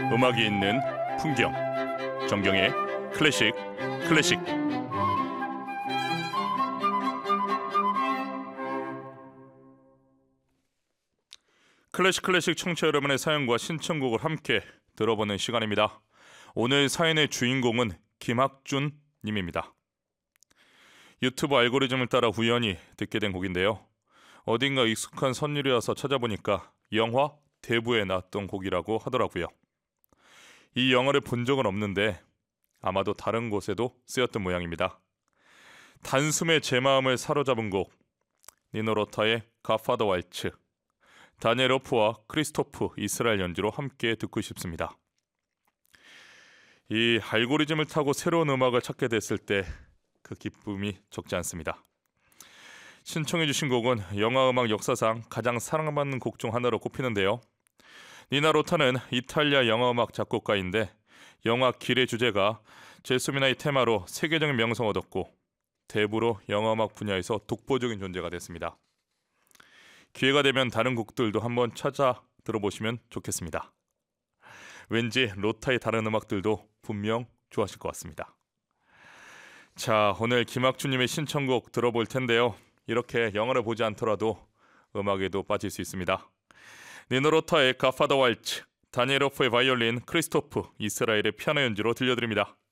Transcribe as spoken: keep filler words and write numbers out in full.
음악이 있는 풍경, 정경의 클래식 클래식. 클래식 클래식 청취자 여러분의 사연과 신청곡을 함께 들어보는 시간입니다. 오늘 사연의 주인공은 김학준 님입니다. 유튜브 알고리즘을 따라 우연히 듣게 된 곡인데요. 어딘가 익숙한 선율이어서 찾아보니까 영화 대부에 나왔던 곡이라고 하더라고요. 이 영화를 본 적은 없는데 아마도 다른 곳에도 쓰였던 모양입니다. 단숨에 제 마음을 사로잡은 곡, 니노 로타의 갓파더 왈츠, 다니엘 호프와 크리스토프 이스라엘 연주로 함께 듣고 싶습니다. 이 알고리즘을 타고 새로운 음악을 찾게 됐을 때 그 기쁨이 적지 않습니다. 신청해 주신 곡은 영화음악 역사상 가장 사랑받는 곡 중 하나로 꼽히는데요. 니나 로타는 이탈리아 영화음악 작곡가인데 영화 길의 주제가 젤소미나의 테마로 세계적인 명성을 얻었고 대부로 영화음악 분야에서 독보적인 존재가 됐습니다. 기회가 되면 다른 곡들도 한번 찾아 들어보시면 좋겠습니다. 왠지 로타의 다른 음악들도 분명 좋아하실 것 같습니다. 자, 오늘 김학준님의 신청곡 들어볼 텐데요. 이렇게 영화를 보지 않더라도 음악에도 빠질 수 있습니다. 니노 로타의 갓파더 왈츠, 다니엘 호프의 바이올린, 크리스토프 이스라엘의 피아노 연주로 들려드립니다.